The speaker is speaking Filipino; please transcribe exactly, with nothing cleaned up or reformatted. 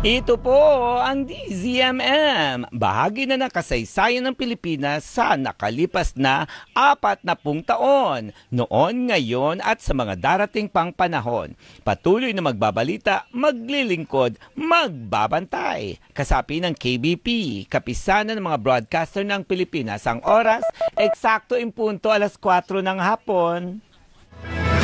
Ito po ang D Z M M, bahagi na ng kasaysayan ng Pilipinas sa nakalipas na apat na pung taon, noon, ngayon at sa mga darating pang panahon. Patuloy na magbabalita, maglilingkod, magbabantay. Kasapi ng K B P, kapisanan ng mga broadcaster ng Pilipinas. Ang oras, eksakto impunto alas kwatro ng hapon.